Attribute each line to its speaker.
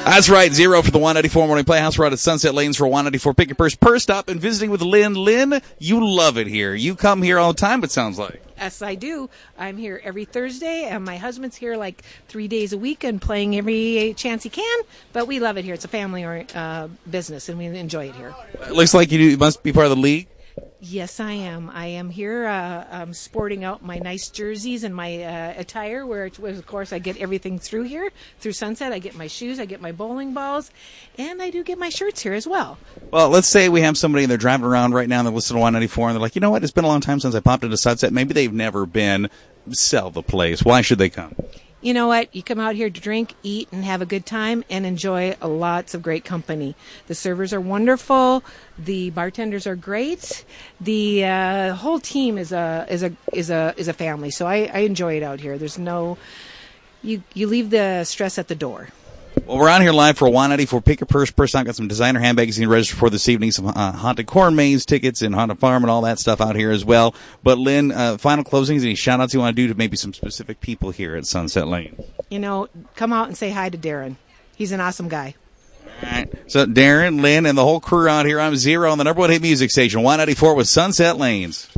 Speaker 1: That's right, 0 for the 194 Morning Playhouse. We're out at Sunset Lanes for 194 Pick Your Purse. Purse Stop and visiting with Lynn. Lynn, you love it here. You come here all the time, it sounds like.
Speaker 2: Yes, I do. I'm here every Thursday, and my husband's here like 3 days a week and playing every chance he can. But we love it here. It's a family business, and we enjoy it here.
Speaker 1: It looks like you must be part of the league.
Speaker 2: Yes, I am. I am here sporting out my nice jerseys and my attire, where, of course, I get everything through here, through Sunset. I get my shoes, I get my bowling balls, and I do get my shirts here as well.
Speaker 1: Well, let's say we have somebody and they're driving around right now and they're listening to 194 and they're like, you know what, it's been a long time since I popped into Sunset. Maybe they've never been. Sell the place. Why should they come?
Speaker 2: You know what? You come out here to drink, eat, and have a good time, and enjoy lots of great company. The servers are wonderful. The bartenders are great. The whole team is a family. So I enjoy it out here. There's no you leave the stress at the door.
Speaker 1: Well, we're on here live for 194 Pick Your Purse. First, I've got some designer handbags you can register for this evening, some Haunted Corn Maze tickets and Haunted Farm and all that stuff out here as well. But, Lynn, final closings, any shout-outs you want to do to maybe some specific people here at Sunset Lane?
Speaker 2: You know, come out and say hi to Darren. He's an awesome guy.
Speaker 1: All right. So, Darren, Lynn, and the whole crew out here, I'm Zero on the number one hit music station, 194 with Sunset Lanes.